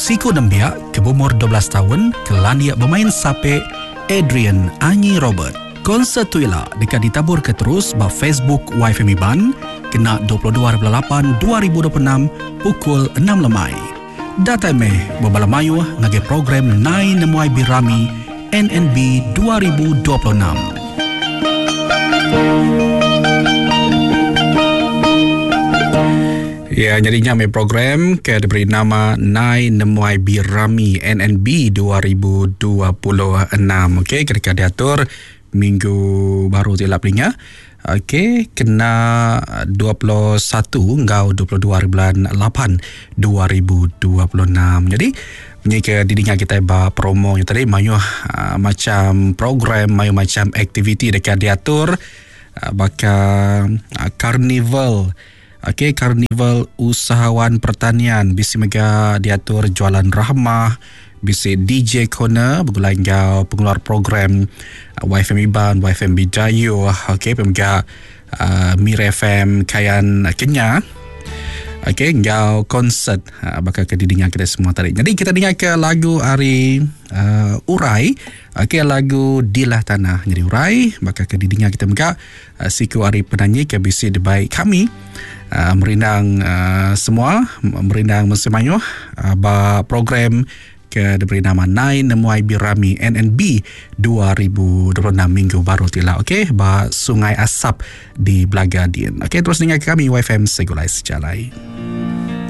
Siku Nembiak ke umur 12 tahun kelania bermain sape Adrian Anyi Robert. Konsert tuila dekat ditabur ke terus ba Facebook YFM Iban kena 22/8/2026 pukul 6 lemai. Data meh berbala mayu ngage program Nai Nemuai Birami NNB 2026. Ya, jadinya mai program ke diberi nama Nai Nemuai Birami NNB 2026. Okey, ketika diatur minggu baru tilap linya. Okey, kena 21 hingga 22 bulan 8 2026. Jadi ni ke didingnya kita ba promo yang tadi mayu macam program, mayu macam aktiviti dekat diatur bakal karnival. Okey, karnival usahawan pertanian bisi mega diatur jualan rahmah, bisi DJ Corner bergulai ngau pengeluar program YFM Iban, YFM Bidayu, okey pemega Mir FM Kayan Kenya. Okey, ngau konsert bakal kedidingnya kita semua tadi. Jadi kita dengar ke lagu hari Urai. Okey, lagu Dilah Tanah. Jadi Urai bakal kedidingnya kita mega siku hari penyanyi ke bisi debai kami. Merindang semua, merindang mensemayuh ba program ke diberi nama Nai Nemuai Birami NNB 2026 minggu baru tila. Okey, ba Sungai Asap di Belagadin. Okey, terus dengar kami YFM Segulai Sejalai.